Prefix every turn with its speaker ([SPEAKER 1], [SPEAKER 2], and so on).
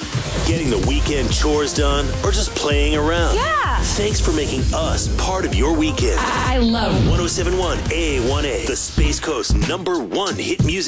[SPEAKER 1] Getting the weekend chores done or just playing around.
[SPEAKER 2] Yeah.
[SPEAKER 1] Thanks for making us part of your weekend.
[SPEAKER 2] I love
[SPEAKER 1] 1071 A1A, the Space Coast #1 hit music.